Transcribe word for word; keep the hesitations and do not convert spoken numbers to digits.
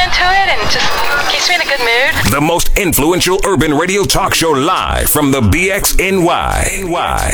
into it and just keeps me in a good mood. The most influential urban radio talk show live from the B X N Y.